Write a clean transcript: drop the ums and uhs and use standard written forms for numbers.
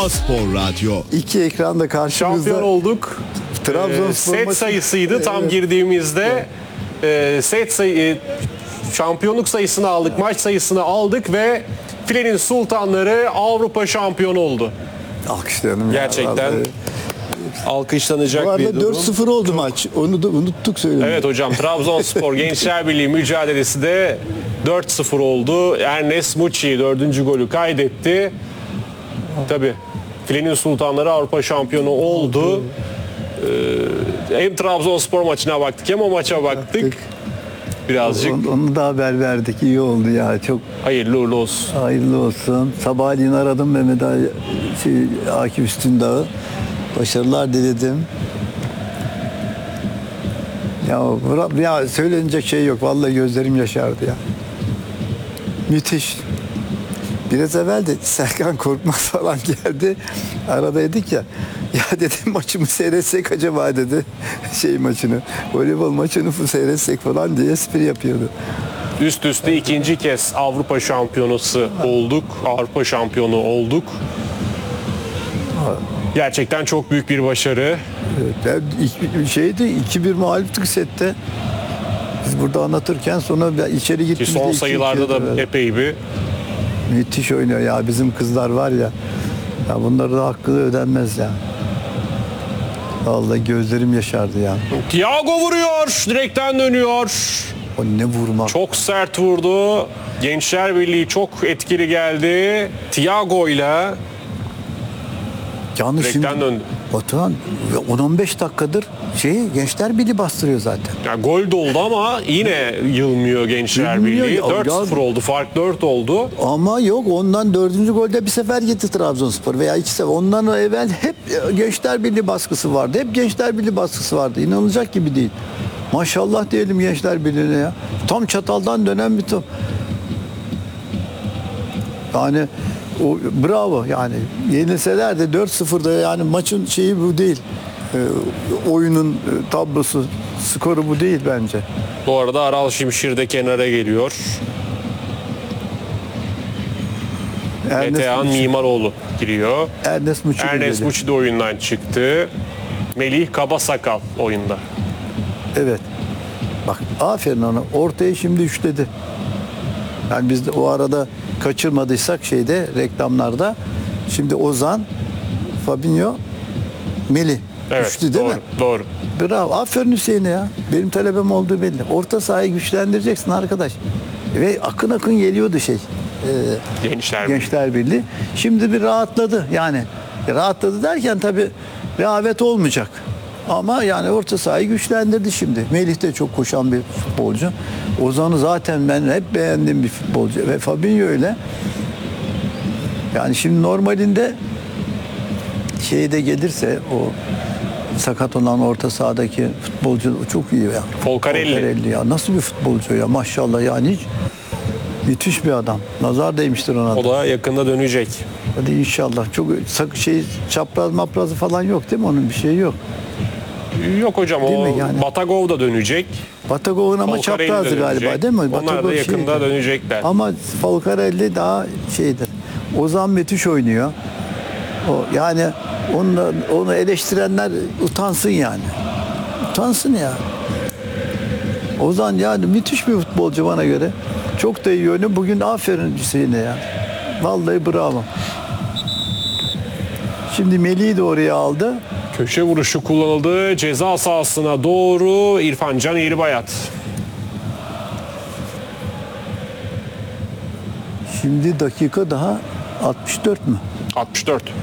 Spor Radyo. İki ekranda karşımızda. Şampiyon olduk. Trabzonspor Set maçı- sayısıydı tam girdiğimizde. Şampiyonluk sayısını aldık, maç sayısını aldık ve filenin sultanları Avrupa şampiyonu oldu. Alkışlayalım ya, Gerçekten vallahi. alkışlanacak Bu bir arada durum. 4-0 oldu maç. Onu da unuttuk söylemeyi. Evet hocam, Trabzonspor Gençler Birliği mücadelesi de 4-0 oldu. Ernest Muçi 4. golü kaydetti. Tabii filenin sultanları Avrupa şampiyonu oldu. Hem Trabzonspor maçına baktık hem o maça baktık. Birazcık Onu da haber verdik. İyi oldu ya. Çok hayırlı uğurlu olsun. hayırlı olsun. Sabahleyin aradım Mehmet Ali, Akif Üstündağ'ı. Başarılar diledim. Ya söylenecek şey yok. Vallahi gözlerim yaşardı ya. Müthiş. Biraz evvel de Serkan Korkmaz falan geldi. Aradaydık ya. Ya dedim maçımı seyretsek acaba dedi. Maçını. Voleybol maçını seyretsek falan diye espri yapıyordu. Üst üste ikinci kez Avrupa şampiyonası olduk. Avrupa şampiyonu olduk. Gerçekten çok büyük bir başarı. Evet, 2-1 mağluptuk sette. Biz burada anlatırken sonra içeri Ki gittiğimizde son 2-2 sayılarda da evet. epey bir. Müthiş oynuyor ya bizim kızlar var ya. Ya bunların da hakkı ödenmez ya. Vallahi gözlerim yaşardı ya. Thiago vuruyor. Direkten dönüyor. O ne vurmak. Çok sert vurdu. Gençler Birliği çok etkili geldi. Thiago ile Canı şimdi direkten döndü. Batuhan 10-15 dakikadır Gençler Birliği bastırıyor zaten. Yani gol de oldu ama yine yılmıyor Gençler Yılmıyor Birliği. ya. 4-0 oldu. Fark 4 oldu. Ama yok ondan 4. golde bir sefer gitti Trabzonspor veya 2 sefer. Ondan evvel hep Gençler Birliği baskısı vardı. Hep Gençler Birliği baskısı vardı. İnanılacak gibi değil. Maşallah diyelim Gençler Birliği'ne ya. Tam çataldan dönen bir top. Yani o bravo yani. Yenilseler de 4-0'da yani maçın şeyi bu değil. Oyunun tablosu, skoru bu değil bence. Bu arada Aral Şimşir de kenara geliyor. Metehan Mimaroğlu giriyor. Ernest Muçi de oyundan çıktı. Melih Kabasakal oyunda. Evet. Bak aferin ona. Ortaya şimdi üçledi. Yani biz de o arada kaçırmadıysak reklamlarda şimdi Ozan, Fabinho, Melih. Evet, Üçlü değil doğru, mi? doğru. Bravo. Aferin Hüseyin'e ya. Benim talebem olduğu belli. Orta sahayı güçlendireceksin arkadaş. Ve akın akın geliyordu Gençler Birliği. Şimdi bir rahatladı yani. Rahatladı derken tabii rehavet olmayacak. Ama yani orta sahayı güçlendirdi şimdi. Melih de çok koşan bir futbolcu. Ozan'ı zaten ben hep beğendiğim bir futbolcu. Ve Fabinho öyle. Yani şimdi normalinde de gelirse o sakat olan orta sahadaki futbolcu çok iyi ya. Folcarelli ya. Nasıl bir futbolcu ya maşallah yani hiç müthiş bir adam. Nazar değmiştir ona da. O da yakında dönecek. Hadi inşallah. Çok çapraz maprazı falan yok değil mi? Onun bir şeyi yok. Yok hocam Değil o mi yani? Batagov da dönecek. Batagov'un ama Folcarelli de çaprazı galiba dönecek. değil mi? Onlar Batagov da yakında dönecekler. Ama Folcarelli daha şeydir. Ozan müthiş oynuyor. O yani onu eleştirenler utansın yani. Utansın ya. Ozan yani müthiş bir futbolcu bana göre. Çok da iyi oynuyor. Bugün aferin Hüseyin'e ya. Vallahi bravo. Şimdi Melih'i de oraya aldı. Köşe vuruşu kullanıldı. Ceza sahasına doğru İrfan Can Eğribayat. Şimdi dakika daha 64 mü? 64.